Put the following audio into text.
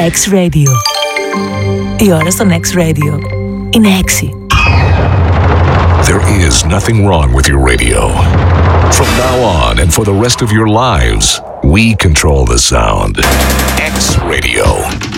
X-Radio. Η ώρα στον X-Radio είναι 6. There is nothing wrong with your radio. From now on and for the rest of your lives, we control the sound. X-Radio.